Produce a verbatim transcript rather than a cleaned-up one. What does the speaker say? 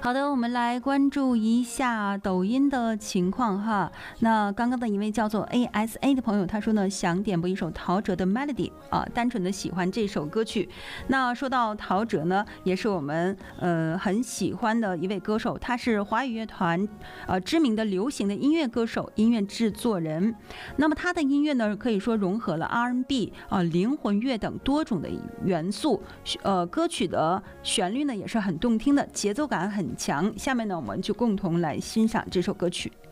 好的，我们来关注一下抖音的情况哈。那刚刚的一位叫做 A S A 的朋友，他说呢，想点播一首陶喆的 Melody 啊，单纯的喜欢这首歌曲。那说到陶喆呢，也是我们呃很喜欢的一位歌手，他是华语乐团呃知名的流行的音乐歌手、音乐制作人。那么他的音乐呢，可以说融合了 R and B 啊、灵魂乐等多种的元素，呃，歌曲的旋律呢也是很动听的，节奏感很强。下面呢，我们就共同来欣赏这首歌曲。